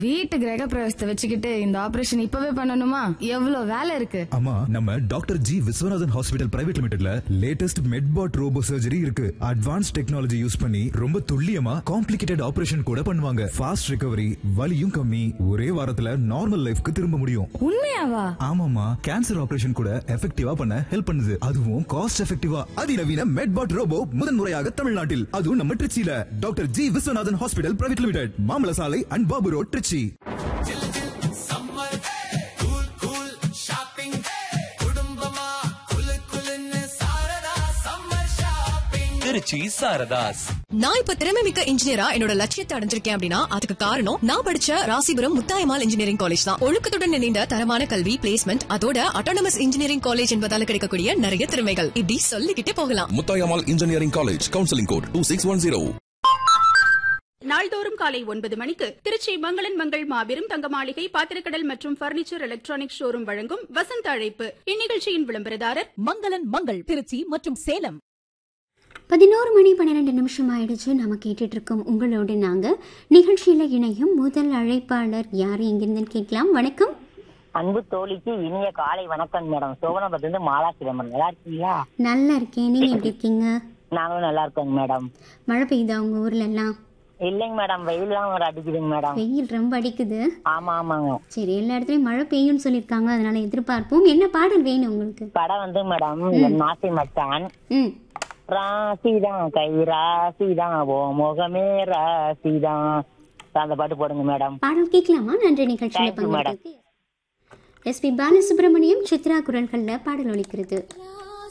வீட்டு கிரக பிரவேசத்தை வச்சுக்கிட்டு இந்த ஆபரேஷன் இப்பவே பண்ணணுமா? எவ்வளவு வேலை இருக்கு. ஆமா, நம்ம doctor G Viswanathan hospital private லிமிடெட்ல latest மெட்பாட் robot surgery இருக்கு. அட்வான்ஸ் டெக்னாலஜி யூஸ் பண்ணி ரொம்ப துல்லியமா காம்ப்ளிகேட்டட் ஆபரேஷன் கூட பண்ணுவாங்க. ஃபாஸ்ட் ரிகவரி, வலியும் கம்மி, ஒரே வாரத்துல நார்மல் லைஃப்க்கு திரும்ப முடியும். உண்மையாவா? ஆமாமா, கேன்சர் ஆபரேஷன் கூட எஃபெக்டிவா பண்ண ஹெல்ப் பண்ணுது. அதுவும் காஸ்ட் எஃபெக்டிவா. அதிநவீன மெட்பாட் ரோபோ முதன்முறையாக தமிழ்நாட்டில், அதுவும் நம்ம திருச்சியில doctor G Viswanathan hospital private limited, மாமல சாலை அண்ட் பாபு ரோட், திருச்சி. திருச்சி சாரதாஸ். நான் இப்ப திறமை மிக்க இன்ஜினியரா என்னோட லட்சியத்தை அடைஞ்சிருக்கேன் அப்படின்னா அதுக்கு காரணம் நான் படிச்ச ராசிபுரம் முத்தாயம்மாள் இன்ஜினியரிங் காலேஜ் தான். ஒழுக்கத்துடன் இணைந்த தரமான கல்வி, பிளேஸ்மெண்ட், அதோட அட்டானமஸ் இன்ஜினியரிங் காலேஜ் என்பதால கிடைக்கக்கூடிய நிறைய திறமைகள் இப்படி சொல்லிக்கிட்டே போகலாம். Muthayammal engineering college, counselling code 2610. நாள்தோறும் காலை 9 மணிக்கு திருச்சி மங்களன் மங்கள் மாபெரும் தங்க மாளிகை, பாத்திரக்கடல் மற்றும் பர்னிச்சர் எலக்ட்ரானிக் ஷோரூம் வழங்கும் வசந்த அழைப்பு. இந்நிகழ்ச்சியின் விளம்பரதாரர் மங்களன் மங்கள், திருச்சி மற்றும் சேலம். 11 மணி 12 நிமிஷம் ஆயிடுச்சு. நம்ம கேட்டுட்டு இருக்கோம் உங்களோட நாங்க நிகழ்ச்சியில இணையும் முதல் அழைப்பாளர் யாரு, எங்கிருந்துன்னு கேட்கலாம். வணக்கம். அன்பு தோழிக்கு இனிய காலை வணக்கம் மேடம். சோகனபுரத்துல மாலா சிதம்பரம். நல்லா இருக்கீங்களா? நல்லா இருக்கேன். நீங்க எப்படி இருக்கீங்க? நாங்களும் நல்லா இருக்கோங்க மேடம். மழை பெய்யுதா உங்க ஊர்ல எல்லாம்? இல்லைங்க மேடம், வெயில் தான் ஒரு அடிக்குதுங்க மேடம். வெயில் ரொம்ப அடிக்குது. ஆமா ஆமாங்க. சரி, எல்லா இடத்துலயும் மழை பெய்யும்னு சொல்லிருக்காங்க, அதனால எதிர்பார்ப்போம். என்ன பாடல் வேணும் உங்களுக்கு? படம் வந்து மேடம் நாசி மச்சான். ராசிதான் கை ராசிதான், ஓ முகமே ராசிதான். அந்த பாட்டு போடுங்க மேடம். பாடல் கேட்கலாமா? நன்றி. நிகழ்ச்சியில பங்கேற்க எஸ்பி பாலசுப்ரமணியம், சித்ரா குரல்கள்ல பாடல் ஒலிக்கிறது.